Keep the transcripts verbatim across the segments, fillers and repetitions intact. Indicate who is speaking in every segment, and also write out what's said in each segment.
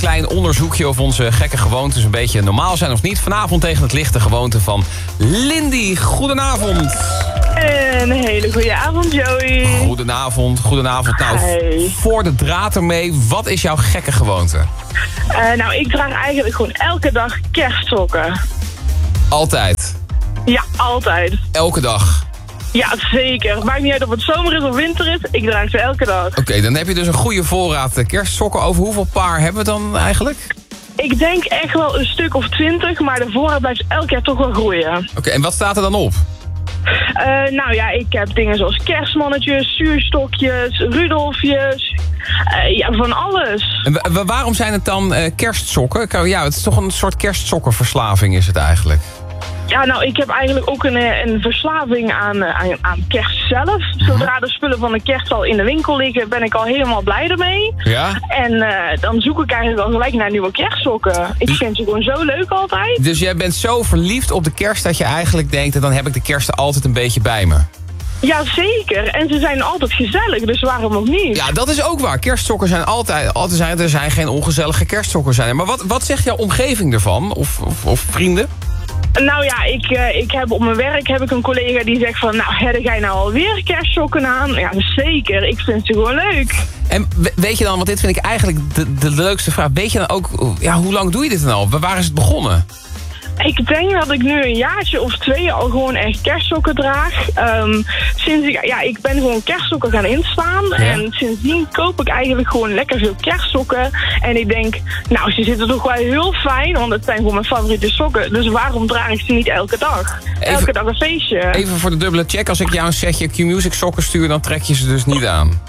Speaker 1: klein onderzoekje of onze gekke gewoontes een beetje normaal zijn of niet. Vanavond tegen het licht de gewoonte van Lindy. Goedenavond.
Speaker 2: Een hele goede avond, Joey.
Speaker 1: Goedenavond, goedenavond. Nou,
Speaker 2: Hey.
Speaker 1: voor de draad ermee, wat is jouw gekke gewoonte?
Speaker 2: Uh, nou, ik draag eigenlijk gewoon elke dag kerstsokken.
Speaker 1: Altijd.
Speaker 2: Ja, altijd.
Speaker 1: Elke dag.
Speaker 2: Ja, zeker. Maakt niet uit of het zomer is of winter is. Ik draag ze elke dag.
Speaker 1: Oké, okay, dan heb je dus een goede voorraad eh, kerstsokken. Over hoeveel paar hebben we dan eigenlijk?
Speaker 2: Ik denk echt wel een stuk of twintig, maar de voorraad blijft elk jaar toch wel groeien.
Speaker 1: Oké, okay, en wat staat er dan op?
Speaker 2: Uh, nou ja, ik heb dingen zoals kerstmannetjes, zuurstokjes, Rudolfjes. Uh, ja, van alles.
Speaker 1: En waarom zijn het dan uh, kerstsokken? Ja, het is toch een soort kerstsokkenverslaving is het eigenlijk.
Speaker 2: Ja, nou, ik heb eigenlijk ook een, een verslaving aan, aan, aan kerst zelf. Zodra de spullen van de kerst al in de winkel liggen, ben ik al helemaal blij ermee.
Speaker 1: Ja?
Speaker 2: En uh, dan zoek ik eigenlijk al gelijk naar nieuwe kerstsokken. Ik vind ze gewoon zo leuk altijd.
Speaker 1: Dus jij bent zo verliefd op de kerst dat je eigenlijk denkt, dan heb ik de kerst altijd een beetje bij me.
Speaker 2: Ja, zeker. En ze zijn altijd gezellig, dus waarom ook niet?
Speaker 1: Ja, dat is ook waar. Kerstsokken zijn altijd... altijd zijn, er zijn geen ongezellige kerstsokken zijn. Maar wat, wat zegt jouw omgeving ervan? Of, of, of vrienden?
Speaker 2: Nou ja, ik, uh, ik heb op mijn werk heb ik een collega die zegt van... Nou, heb jij nou alweer kerstsokken aan? Ja, zeker. Ik vind ze gewoon leuk.
Speaker 1: En weet je dan, want dit vind ik eigenlijk de, de leukste vraag. Weet je dan ook, ja, hoe lang doe je dit dan al? Waar is het begonnen?
Speaker 2: Ik denk dat ik nu een jaartje of twee al gewoon echt kerstsokken draag. Um, sinds ik, ja, ik ben gewoon kerstsokken gaan instaan. Ja. En sindsdien koop ik eigenlijk gewoon lekker veel kerstsokken. En ik denk, nou, ze zitten toch wel heel fijn. Want het zijn gewoon mijn favoriete sokken. Dus waarom draag ik ze niet elke dag? Even, elke dag een feestje.
Speaker 1: Even voor de dubbele check. Als ik jou een setje Q-Music sokken stuur, dan trek je ze dus niet aan.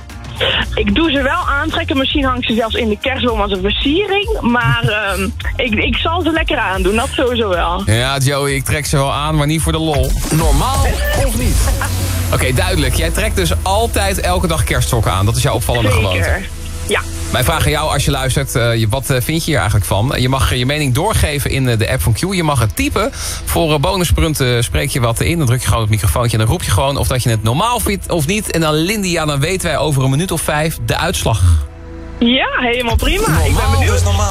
Speaker 2: Ik doe ze wel aantrekken. Misschien hangt ze zelfs in de kerstboom als een versiering. Maar um, ik, ik zal ze lekker aandoen. Dat sowieso wel.
Speaker 1: Ja, Joey, ik trek ze wel aan, maar niet voor de lol. Normaal of niet? Oké, okay, duidelijk. Jij trekt dus altijd elke dag kerstsokken aan. Dat is jouw opvallende
Speaker 2: Zeker.
Speaker 1: gewoonte.
Speaker 2: Ja.
Speaker 1: Wij vragen jou, als je luistert, uh, wat uh, vind je hier eigenlijk van? Je mag je mening doorgeven in uh, de app van Q. Je mag het typen. Voor uh, bonuspunten spreek je wat in. Dan druk je gewoon op het microfoontje en dan roep je gewoon of dat je het normaal vindt of niet. En dan Lindy, ja, dan weten wij over een minuut of vijf de uitslag.
Speaker 2: Ja, helemaal prima. Normaal, ik ben benieuwd.